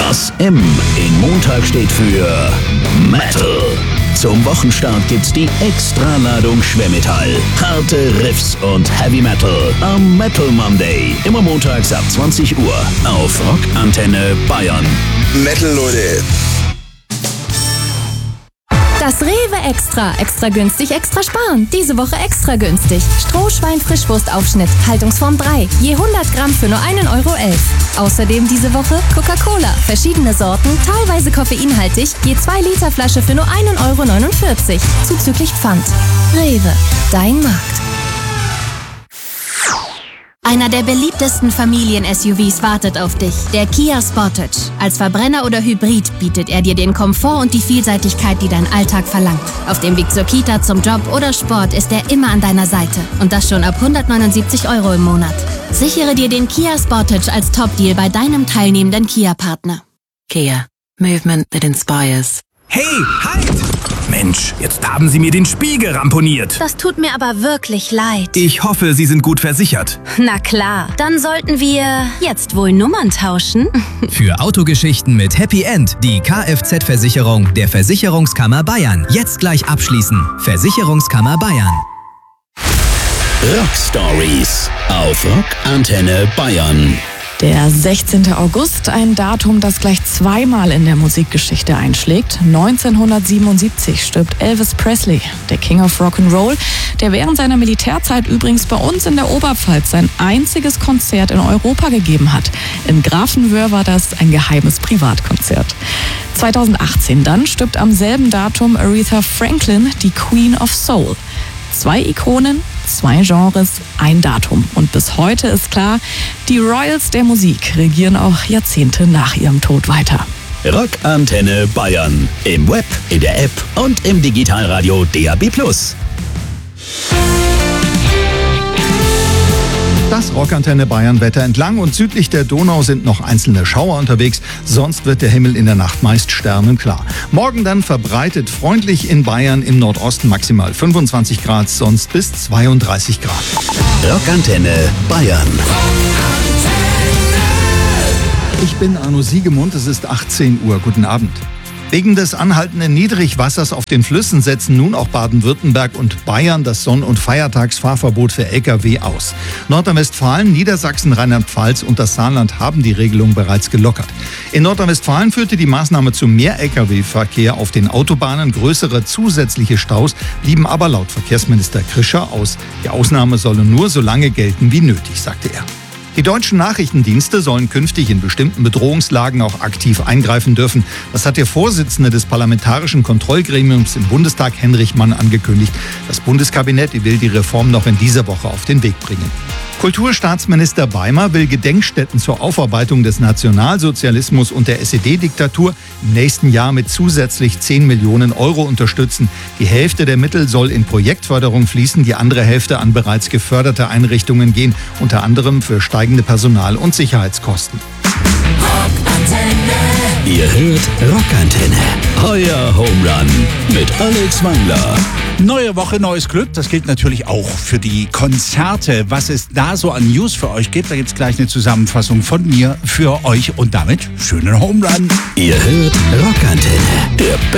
Das M in Montag steht für Metal. Zum Wochenstart gibt's die Extraladung Schwermetall. Harte Riffs und Heavy Metal am Metal Monday. Immer montags ab 20 Uhr auf Rockantenne Bayern. Metal, Leute. Das Rewe Extra. Extra günstig, extra sparen. Diese Woche extra günstig. Strohschwein-Frischwurstaufschnitt. Haltungsform 3. Je 100 Gramm für nur 1,11 Euro. Außerdem diese Woche Coca-Cola. Verschiedene Sorten, teilweise koffeinhaltig. Je 2 Liter Flasche für nur 1,49 Euro. Zuzüglich Pfand. Rewe. Dein Markt. Einer der beliebtesten Familien-SUVs wartet auf dich, der Kia Sportage. Als Verbrenner oder Hybrid bietet er dir den Komfort und die Vielseitigkeit, die dein Alltag verlangt. Auf dem Weg zur Kita, zum Job oder Sport ist er immer an deiner Seite. Und das schon ab 179 Euro im Monat. Sichere dir den Kia Sportage als Top-Deal bei deinem teilnehmenden Kia-Partner. Kia. Movement that inspires. Hey, halt! Mensch, jetzt haben Sie mir den Spiegel ramponiert. Das tut mir aber wirklich leid. Ich hoffe, Sie sind gut versichert. Na klar, dann sollten wir jetzt wohl Nummern tauschen. Für Autogeschichten mit Happy End die Kfz-Versicherung der Versicherungskammer Bayern. Jetzt gleich abschließen. Versicherungskammer Bayern. Rock Stories auf Rockantenne Bayern. Der 16. August, ein Datum, das gleich zweimal in der Musikgeschichte einschlägt. 1977 stirbt Elvis Presley, der King of Rock'n'Roll, der während seiner Militärzeit übrigens bei uns in der Oberpfalz sein einziges Konzert in Europa gegeben hat. In Grafenwöhr war das ein geheimes Privatkonzert. 2018 dann stirbt am selben Datum Aretha Franklin, die Queen of Soul. 2 Ikonen, 2 Genres, ein Datum. Und bis heute ist klar, die Royals der Musik regieren auch Jahrzehnte nach ihrem Tod weiter. Rockantenne Bayern. Im Web, in der App und im Digitalradio DAB+. Das Rockantenne Bayern Wetter. Entlang und südlich der Donau sind noch einzelne Schauer unterwegs. Sonst wird der Himmel in der Nacht meist sternenklar. Morgen dann verbreitet freundlich in Bayern, im Nordosten maximal 25 Grad, sonst bis 32 Grad. Rockantenne Bayern. Ich bin Arno Siegemund, es ist 18 Uhr. Guten Abend. Wegen des anhaltenden Niedrigwassers auf den Flüssen setzen nun auch Baden-Württemberg und Bayern das Sonn- und Feiertagsfahrverbot für Lkw aus. Nordrhein-Westfalen, Niedersachsen, Rheinland-Pfalz und das Saarland haben die Regelung bereits gelockert. In Nordrhein-Westfalen führte die Maßnahme zu mehr Lkw-Verkehr auf den Autobahnen. Größere zusätzliche Staus blieben aber laut Verkehrsminister Krischer aus. Die Ausnahme solle nur so lange gelten wie nötig, sagte er. Die deutschen Nachrichtendienste sollen künftig in bestimmten Bedrohungslagen auch aktiv eingreifen dürfen. Das hat der Vorsitzende des Parlamentarischen Kontrollgremiums im Bundestag, Henrich Mann, angekündigt. Das Bundeskabinett will die Reform noch in dieser Woche auf den Weg bringen. Kulturstaatsminister Beimer will Gedenkstätten zur Aufarbeitung des Nationalsozialismus und der SED-Diktatur im nächsten Jahr mit zusätzlich 10 Millionen Euro unterstützen. Die Hälfte der Mittel soll in Projektförderung fließen, die andere Hälfte an bereits geförderte Einrichtungen gehen, unter anderem für steigende Personal- und Sicherheitskosten. Ihr hört Rockantenne. Euer Home Run mit Alex Wangler. Neue Woche, neues Glück. Das gilt natürlich auch für die Konzerte. Was es da so an News für euch gibt, da gibt es gleich eine Zusammenfassung von mir für euch. Und damit schönen Home Run. Ihr hört Rockantenne, der